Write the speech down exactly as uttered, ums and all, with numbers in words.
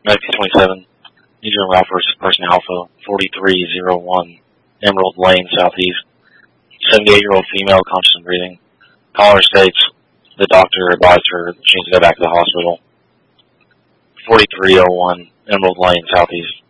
nineteen twenty-seven, Adrian Ralphers, person Alpha, forty-three oh one, Emerald Lane, Southeast. seventy-eight-year-old female, conscious and breathing. Caller states the doctor advised her she needs to go back to the hospital. forty-three oh one, Emerald Lane, Southeast.